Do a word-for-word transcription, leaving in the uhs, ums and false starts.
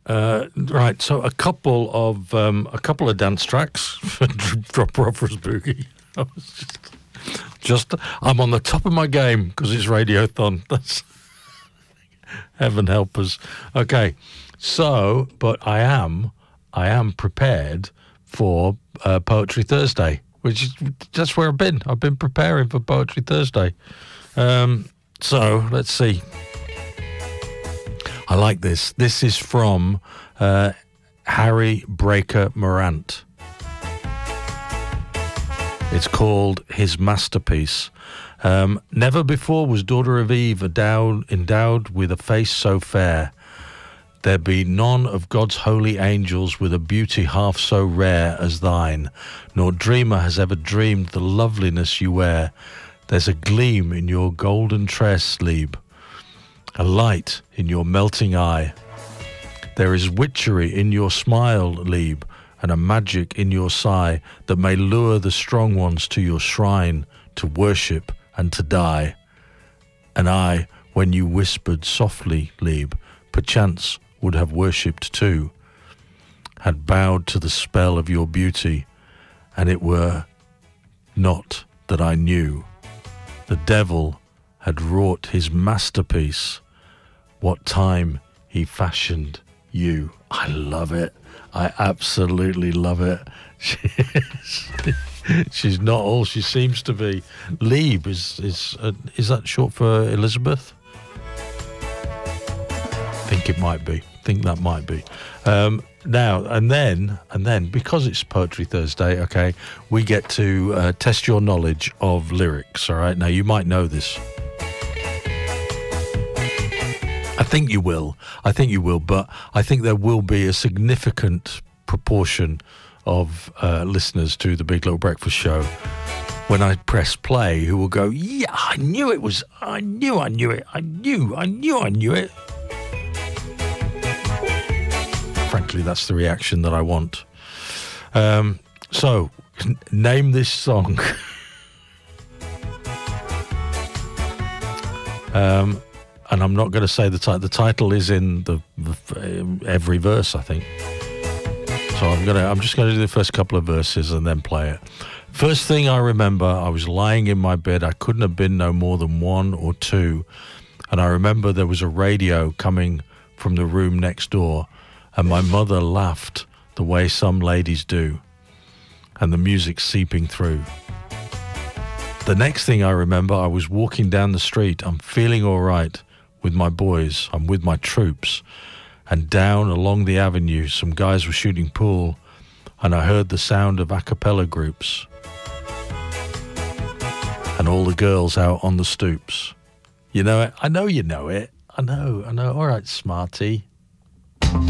Uh, right, so a couple of um, a couple of dance tracks for Drop Robbers Boogie. I was just, just, I'm on the top of my game because it's Radiothon. That's heaven help us. Okay, so but I am I am prepared for uh, Poetry Thursday, which is that's where I've been. I've been preparing for Poetry Thursday. Um, so let's see. I like this. This is from uh, Harry Breaker Morant. It's called His Masterpiece. Um, Never before was daughter of Eve endowed, endowed with a face so fair. There be none of God's holy angels with a beauty half so rare as thine, nor dreamer has ever dreamed the loveliness you wear. There's a gleam in your golden tress, Lieb, a light in your melting eye. There is witchery in your smile, Lieb, and a magic in your sigh that may lure the strong ones to your shrine to worship and to die. And I, when you whispered softly, Lieb, perchance would have worshipped too, had bowed to the spell of your beauty, and it were not that I knew. The devil had wrought his masterpiece, what time he fashioned you. I love it. I absolutely love it. She's, she's not all she seems to be. Lieb is is uh, is that short for Elizabeth? I think it might be. I think that might be. Um, now and then and then because it's Poetry Thursday, okay, we get to uh, test your knowledge of lyrics. All right. Now you might know this. I think you will. I think you will, but I think there will be a significant proportion of uh, listeners to the Big Little Breakfast Show when I press play who will go, yeah, I knew it was, I knew I knew it, I knew, I knew I knew it. Frankly, that's the reaction that I want. Um, so, n- name this song. um... And I'm not going to say the title. The title is in the, the every verse, I think. So I'm gonna. I'm just going to do the first couple of verses and then play it. First thing I remember, I was lying in my bed. I couldn't have been no more than one or two, and I remember there was a radio coming from the room next door, and my mother laughed the way some ladies do, and the music seeping through. The next thing I remember, I was walking down the street. I'm feeling all right. With my boys, I'm with my troops, and down along the avenue some guys were shooting pool, and I heard the sound of a cappella groups and all the girls out on the stoops. You know it? I know you know it. I know, I know. All right, smarty.